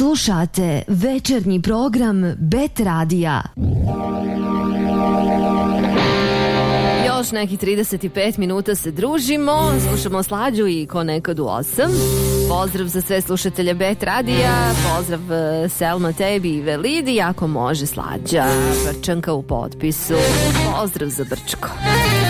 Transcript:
Slušate večernji program Bet Radija. Još nekih 35 minuta se družimo, slušamo Slađu i ko nekad u 8. Pozdrav za sve slušatelje Bet Radija, pozdrav Selma, tebi i Velidi, ako može Slađa, Brčanka u potpisu, pozdrav za Brčko.